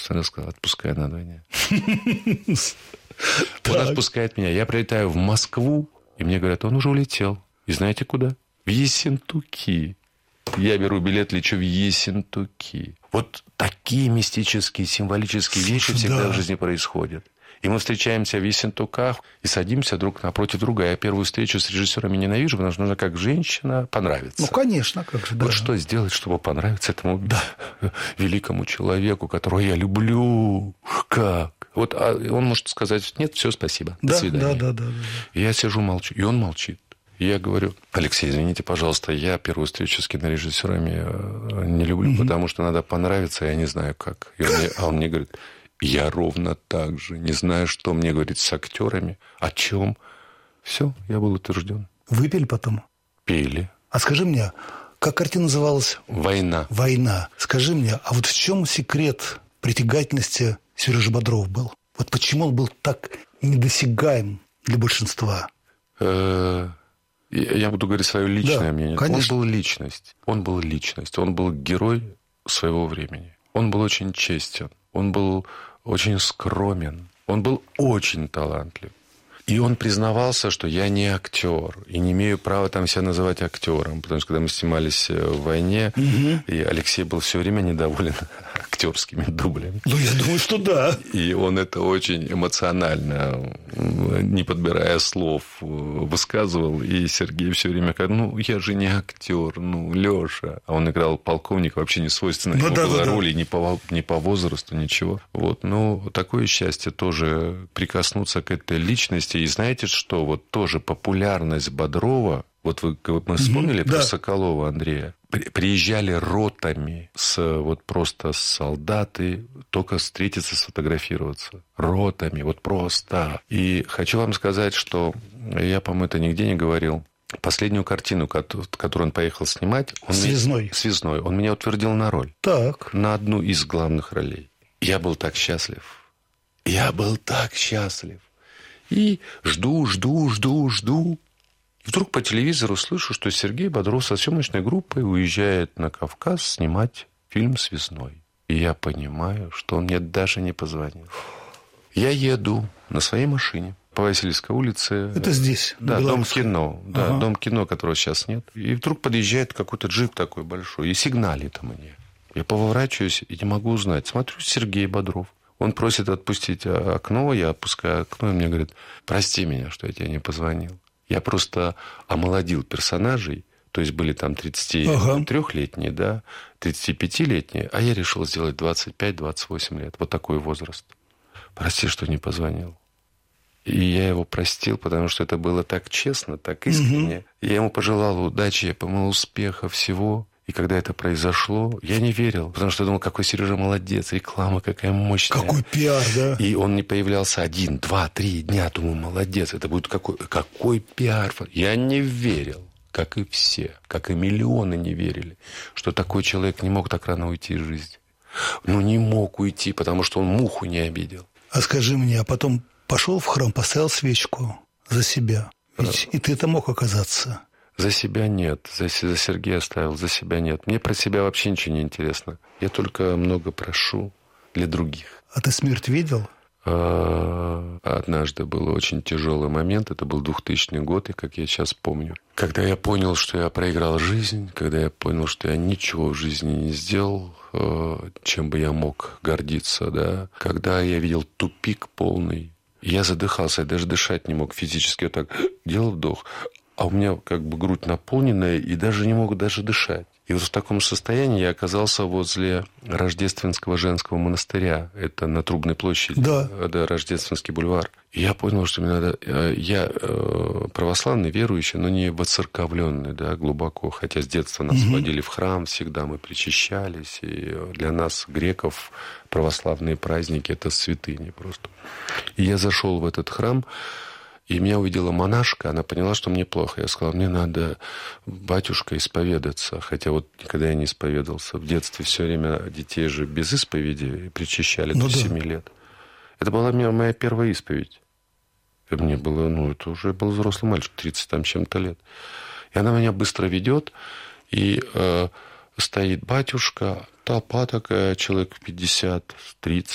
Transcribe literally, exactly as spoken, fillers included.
просто рассказал, отпускай на два дня. Он отпускает меня. Я прилетаю в Москву, и мне говорят, он уже улетел. И знаете куда? В Ессентуки. Я беру билет, лечу в Ессентуки. Вот такие мистические, символические Слушай, вещи всегда да. в жизни происходят. И мы встречаемся в Ессентуках и садимся друг напротив друга. Я первую встречу с режиссерами ненавижу, потому что нужно как женщина понравиться. Ну, конечно, как же. Да. Вот что сделать, чтобы понравиться этому да. великому человеку, которого я люблю? Как? Вот а он может сказать, нет, все, спасибо, да, до свидания. Да, да, да, да. И я сижу, молчу, и он молчит. И я говорю, Алексей, извините, пожалуйста, я первую встречу с кинорежиссерами не люблю, угу. потому что надо понравиться, я не знаю как. И он мне, а он мне говорит, я ровно так же, не знаю, что мне говорить с актерами, о чем. Все, я был утвержден. Выпили потом? Пили. А скажи мне, как картина называлась? «Война». «Война». Скажи мне, а вот в чем секрет притягательности Сережи Бодрова был? Вот почему он был так недосягаем для большинства? Я буду говорить свое личное да, мнение. Конечно. Он был личность. Он был личность. Он был герой своего времени. Он был очень честен. Он был очень скромен. Он был очень талантлив. И он признавался, что я не актер. И не имею права там себя называть актером. Потому что когда мы снимались в «Войне», угу. и Алексей был все время недоволен актерскими дублями. Ну, я думаю, что да. И он это очень эмоционально, не подбирая слов, высказывал. И Сергей все время говорил, ну, я же не актер, ну, Леша. А он играл полковника, вообще не свойственно. Ну, ему да, была да, роль, да. и не по, не по возрасту, ничего. Вот. Ну, такое счастье тоже прикоснуться к этой личности. И знаете что? Вот тоже популярность Бодрова. Вот вы, мы вспомнили mm-hmm, про да. Соколова Андрея. Приезжали ротами с, вот просто с солдаты, только встретиться, сфотографироваться. Ротами, вот просто. И хочу вам сказать, что я, по-моему, это нигде не говорил. Последнюю картину, которую он поехал снимать... Он «Связной». Меня, «Связной». Он меня утвердил на роль. Так. На одну из главных ролей. Я был так счастлив. Я был так счастлив. И жду, жду, жду, жду. И вдруг по телевизору слышу, что Сергей Бодров со съемочной группой уезжает на Кавказ снимать фильм «Связной». И я понимаю, что он мне даже не позвонил. Я еду на своей машине по Васильевской улице. Это здесь? Да, Дом кино. Да, ага. Дом кино, которого сейчас нет. И вдруг подъезжает какой-то джип такой большой и сигналит мне. Я поворачиваюсь и не могу узнать. Смотрю, Сергей Бодров. Он просит отпустить окно, я опускаю окно, и мне говорит, прости меня, что я тебе не позвонил. Я просто омолодил персонажей, то есть были там тридцатитрёхлетние, да, тридцатипятилетние, а я решил сделать двадцать пять - двадцать восемь лет. Вот такой возраст. Прости, что не позвонил. И я его простил, потому что это было так честно, так искренне. Угу. Я ему пожелал удачи, я помыл успеха, всего. И когда это произошло, я не верил, потому что я думал, какой Сережа молодец, реклама какая мощная. Какой пиар, да? И он не появлялся один, два, три дня, думаю, молодец, это будет какой, какой пиар. Я не верил, как и все, как и миллионы не верили, что такой человек не мог так рано уйти из жизни. Ну, не мог уйти, потому что он муху не обидел. А скажи мне, а потом пошел в храм, поставил свечку за себя? Ведь и ты это мог оказаться. За себя нет, за, за Сергея оставил, за себя нет. Мне про себя вообще ничего не интересно. Я только много прошу для других. А ты смерть видел? Однажды был очень тяжелый момент, это был двухтысячный год, и как я сейчас помню. Когда я понял, что я проиграл жизнь, когда я понял, что я ничего в жизни не сделал, чем бы я мог гордиться, да, когда я видел тупик полный, я задыхался, я даже дышать не мог физически, я так делал вдох, а у меня как бы грудь наполненная, и даже не мог даже дышать. И вот в таком состоянии я оказался возле Рождественского женского монастыря. Это на Трубной площади, да. Да, Рождественский бульвар. И я понял, что мне надо... Я православный, верующий, но не воцерковленный, да, глубоко. Хотя с детства нас угу. водили в храм всегда, мы причащались. И для нас, греков, православные праздники – это святыни просто. И я зашел в этот храм, и меня увидела монашка, она поняла, что мне плохо. Я сказал, мне надо, батюшка, исповедаться. Хотя вот никогда я не исповедовался. В детстве все время детей же без исповеди причащали ну, до да. семи лет. Это была моя первая исповедь. И мне было, ну, это уже был взрослый мальчик, тридцать там чем-то лет. И она меня быстро ведет, и э, стоит батюшка, толпа такая, человек пятьдесят, тридцать.